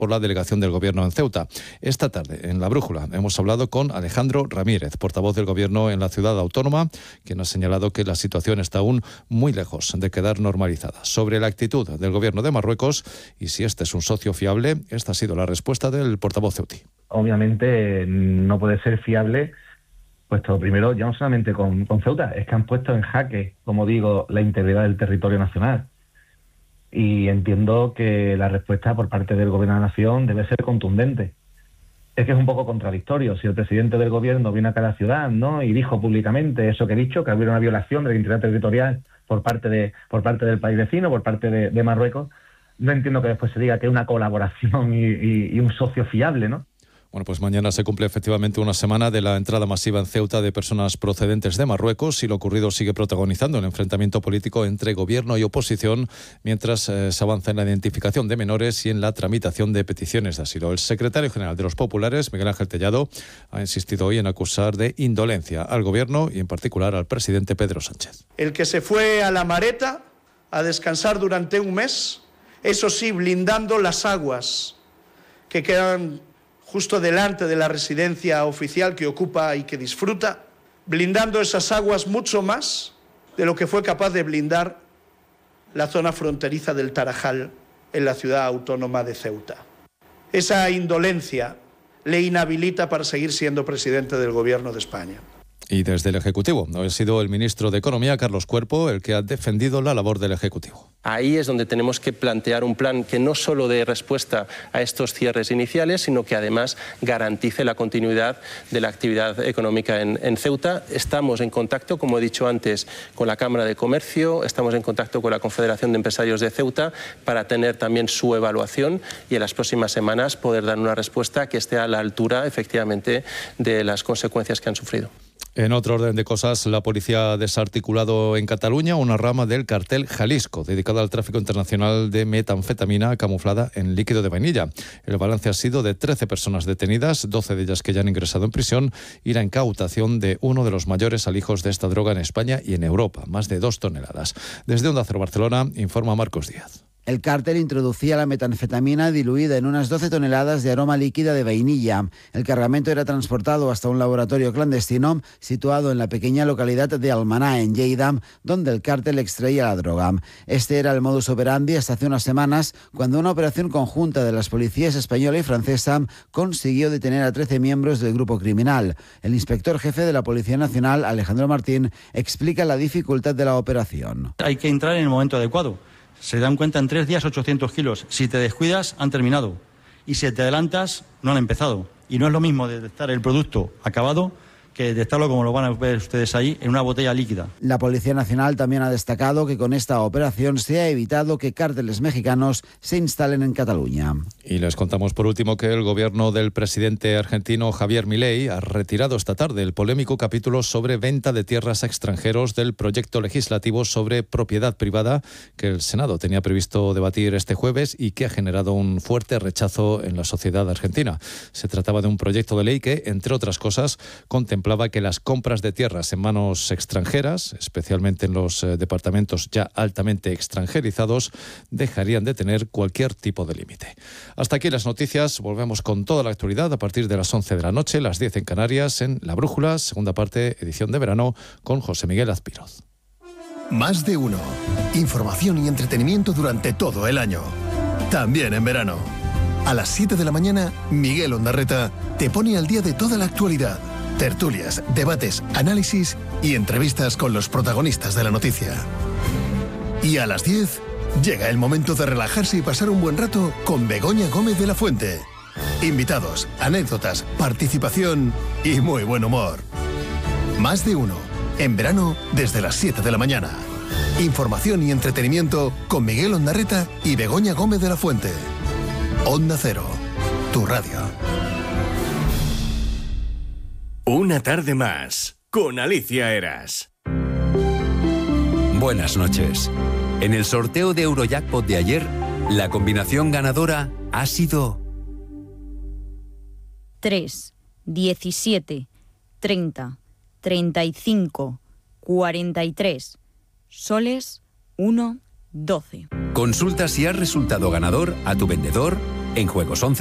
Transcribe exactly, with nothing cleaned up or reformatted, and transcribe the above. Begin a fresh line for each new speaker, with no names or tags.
por la delegación del Gobierno en Ceuta. Esta tarde, en La Brújula, hemos hablado con Alejandro Ramírez, portavoz del Gobierno en la ciudad autónoma, quien ha señalado que la situación está aún muy lejos de quedar normalizada. Sobre la actitud del Gobierno de Marruecos y si este es un socio fiable, esta ha sido la respuesta del portavoz ceutí.
Obviamente no puede ser fiable, puesto primero ya no solamente con, con Ceuta, es que han puesto en jaque, como digo, la integridad del territorio nacional. Y entiendo que la respuesta por parte del Gobierno de la Nación debe ser contundente. Es que es un poco contradictorio. Si el presidente del Gobierno viene a cada ciudad, ¿no?, y dijo públicamente eso que he dicho, que había una violación de la integridad territorial por parte de por parte del país vecino, por parte de, de Marruecos, no entiendo que después se diga que es una colaboración y, y, y un socio fiable, ¿no?
Bueno, pues mañana se cumple efectivamente una semana de la entrada masiva en Ceuta de personas procedentes de Marruecos y lo ocurrido sigue protagonizando el enfrentamiento político entre gobierno y oposición mientras eh, se avanza en la identificación de menores y en la tramitación de peticiones de asilo. El secretario general de los Populares, Miguel Ángel Tellado, ha insistido hoy en acusar de indolencia al gobierno y en particular al presidente Pedro Sánchez.
El que se fue a la Mareta a descansar durante un mes, eso sí, blindando las aguas que quedan justo delante de la residencia oficial que ocupa y que disfruta, blindando esas aguas mucho más de lo que fue capaz de blindar la zona fronteriza del Tarajal en la ciudad autónoma de Ceuta. Esa indolencia le inhabilita para seguir siendo presidente del Gobierno de España.
Y desde el Ejecutivo, ha sido el ministro de Economía, Carlos Cuerpo, el que ha defendido la labor del Ejecutivo.
Ahí es donde tenemos que plantear un plan que no solo dé respuesta a estos cierres iniciales, sino que además garantice la continuidad de la actividad económica en, en Ceuta. Estamos en contacto, como he dicho antes, con la Cámara de Comercio, estamos en contacto con la Confederación de Empresarios de Ceuta para tener también su evaluación y en las próximas semanas poder dar una respuesta que esté a la altura, efectivamente, de las consecuencias que han sufrido.
En otro orden de cosas, la policía ha desarticulado en Cataluña una rama del cartel Jalisco, dedicada al tráfico internacional de metanfetamina camuflada en líquido de vainilla. El balance ha sido de trece personas detenidas, doce de ellas que ya han ingresado en prisión, y la incautación de uno de los mayores alijos de esta droga en España y en Europa, más de dos toneladas. Desde Onda Cero Barcelona, informa Marcos Díaz.
El cártel introducía la metanfetamina diluida en unas doce toneladas de aroma líquida de vainilla. El cargamento era transportado hasta un laboratorio clandestino situado en la pequeña localidad de Almaná, en Lleida, donde el cártel extraía la droga. Este era el modus operandi hasta hace unas semanas, cuando una operación conjunta de las policías española y francesa consiguió detener a trece miembros del grupo criminal. El inspector jefe de la Policía Nacional, Alejandro Martín, explica la dificultad de la operación.
Hay que entrar en el momento adecuado. Se dan cuenta en tres días ochocientos kilos. Si te descuidas, han terminado. Y si te adelantas, no han empezado. Y no es lo mismo detectar el producto acabado que detectarlo, como lo van a ver ustedes ahí, en una botella líquida.
La Policía Nacional también ha destacado que con esta operación se ha evitado que cárteles mexicanos se instalen en Cataluña.
Y les contamos por último que el gobierno del presidente argentino Javier Milei ha retirado esta tarde el polémico capítulo sobre venta de tierras a extranjeros del proyecto legislativo sobre propiedad privada que el Senado tenía previsto debatir este jueves y que ha generado un fuerte rechazo en la sociedad argentina. Se trataba de un proyecto de ley que, entre otras cosas, contemplaba que las compras de tierras en manos extranjeras, especialmente en los eh, departamentos ya altamente extranjerizados, dejarían de tener cualquier tipo de límite. Hasta aquí las noticias. Volvemos con toda la actualidad a partir de las once de la noche, las diez en Canarias, en La Brújula, segunda parte, edición de verano, con José Miguel Azpiroz.
Más de uno. Información y entretenimiento durante todo el año. También en verano. A las siete de la mañana, Miguel Ondarreta te pone al día de toda la actualidad. Tertulias, debates, análisis y entrevistas con los protagonistas de la noticia. Y a las diez, llega el momento de relajarse y pasar un buen rato con Begoña Gómez de la Fuente. Invitados, anécdotas, participación y muy buen humor. Más de uno, en verano desde las siete de la mañana. Información y entretenimiento con Miguel Ondarreta y Begoña Gómez de la Fuente. Onda Cero, tu radio.
Una tarde más, con Alicia Eras.
Buenas noches. En el sorteo de Eurojackpot de ayer, la combinación ganadora ha sido
tres, diecisiete, treinta, treinta y cinco, cuarenta y tres, soles, uno, doce.
Consulta si has resultado ganador a tu vendedor En Juegos once